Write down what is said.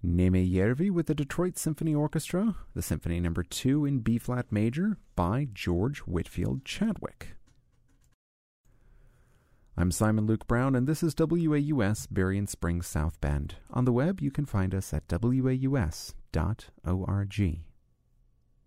Neme Järvi with the Detroit Symphony Orchestra, the Symphony No. 2 in B-flat major by George Whitfield Chadwick. I'm Simon Luke Brown, and this is WAUS Berrien Springs South Bend. On the web, you can find us at waus.org.